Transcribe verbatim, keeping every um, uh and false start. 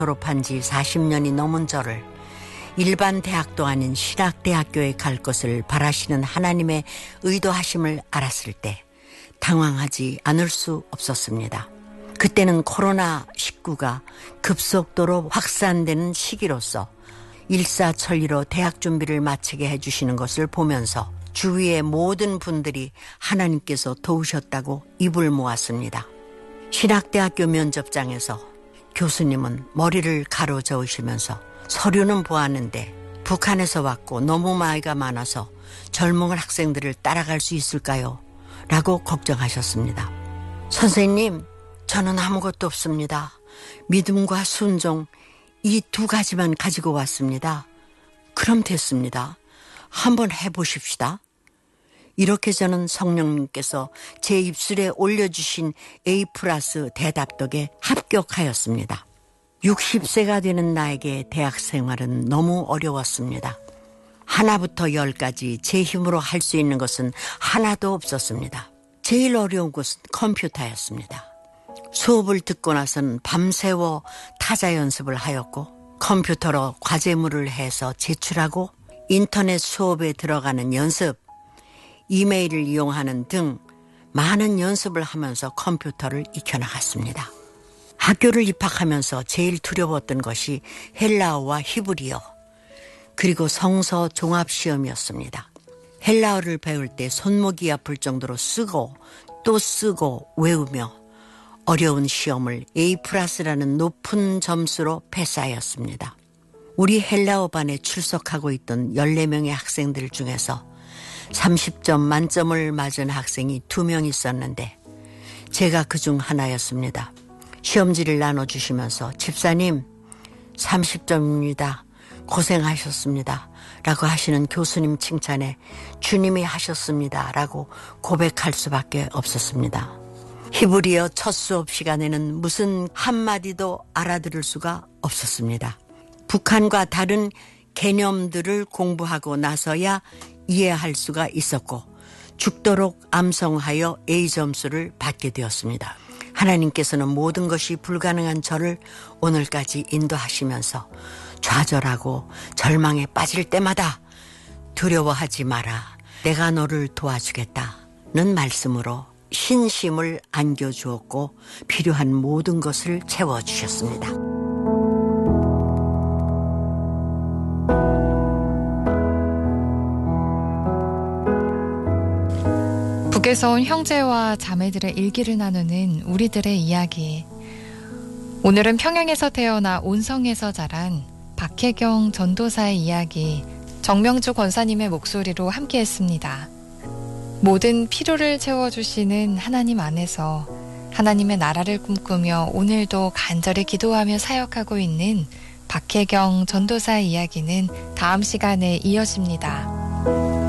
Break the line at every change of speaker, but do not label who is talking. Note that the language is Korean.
졸업한 지 사십 년이 넘은 저를 일반 대학도 아닌 신학대학교에 갈 것을 바라시는 하나님의 의도하심을 알았을 때 당황하지 않을 수 없었습니다. 그때는 코로나 십구가 급속도로 확산되는 시기로서 일사천리로 대학 준비를 마치게 해주시는 것을 보면서 주위의 모든 분들이 하나님께서 도우셨다고 입을 모았습니다. 신학대학교 면접장에서 교수님은 머리를 가로저으시면서 서류는 보았는데 북한에서 왔고 너무 나이가 많아서 젊은 학생들을 따라갈 수 있을까요? 라고 걱정하셨습니다. 선생님, 저는 아무것도 없습니다. 믿음과 순종 이 두 가지만 가지고 왔습니다. 그럼 됐습니다. 한번 해보십시다. 이렇게 저는 성령님께서 제 입술에 올려주신 A 플러스 대답 덕에 합격하였습니다. 육십 세가 되는 나에게 대학 생활은 너무 어려웠습니다. 하나부터 열까지 제 힘으로 할 수 있는 것은 하나도 없었습니다. 제일 어려운 것은 컴퓨터였습니다. 수업을 듣고 나서는 밤새워 타자 연습을 하였고 컴퓨터로 과제물을 해서 제출하고 인터넷 수업에 들어가는 연습, 이메일을 이용하는 등 많은 연습을 하면서 컴퓨터를 익혀나갔습니다. 학교를 입학하면서 제일 두려웠던 것이 헬라어와 히브리어 그리고 성서 종합시험이었습니다. 헬라어를 배울 때 손목이 아플 정도로 쓰고 또 쓰고 외우며 어려운 시험을 A 플러스라는 높은 점수로 패스하였습니다. 우리 헬라어 반에 출석하고 있던 열네 명의 학생들 중에서 삼십 점 만점을 맞은 학생이 두 명 있었는데 제가 그중 하나였습니다. 시험지를 나눠주시면서 집사님 삼십 점입니다. 고생하셨습니다. 라고 하시는 교수님 칭찬에 주님이 하셨습니다. 라고 고백할 수밖에 없었습니다. 히브리어 첫 수업 시간에는 무슨 한마디도 알아들을 수가 없었습니다. 북한과 다른 개념들을 공부하고 나서야 이해할 수가 있었고 죽도록 암송하여 A 점수를 받게 되었습니다. 하나님께서는 모든 것이 불가능한 저를 오늘까지 인도하시면서 좌절하고 절망에 빠질 때마다 두려워하지 마라. 내가 너를 도와주겠다는 말씀으로 신심을 안겨주었고 필요한 모든 것을 채워주셨습니다.
북에서 온 형제와 자매들의 일기를 나누는 우리들의 이야기. 오늘은 평양에서 태어나 온성에서 자란 박혜경 전도사의 이야기, 정명주 권사님의 목소리로 함께했습니다. 모든 필요를 채워주시는 하나님 안에서 하나님의 나라를 꿈꾸며 오늘도 간절히 기도하며 사역하고 있는 박혜경 전도사의 이야기는 다음 시간에 이어집니다.